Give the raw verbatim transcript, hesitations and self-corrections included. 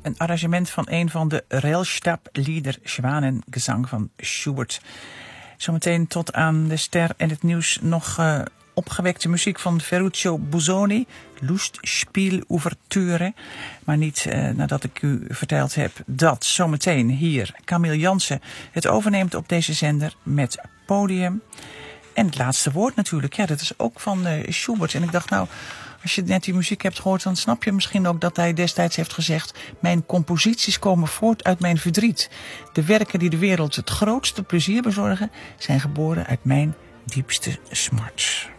een arrangement van een van de Railstab-lieder Zwanengezang van Schubert. Zometeen tot aan de ster en het nieuws nog uh, opgewekte muziek van Ferruccio Busoni, Lustspiel Ouverture. Maar niet uh, nadat ik u verteld heb dat zometeen hier Camille Jansen het overneemt op deze zender met Podium. En het laatste woord natuurlijk, ja, dat is ook van uh, Schubert. En ik dacht, nou, als je net die muziek hebt gehoord, dan snap je misschien ook dat hij destijds heeft gezegd: mijn composities komen voort uit mijn verdriet. De werken die de wereld het grootste plezier bezorgen, zijn geboren uit mijn diepste smart.